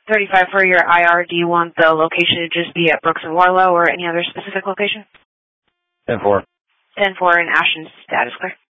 35 for your IR. Do you want the location to just be at Brooks and Warlow or any other specific location? 10-4. 10-4 and Ashton status clear.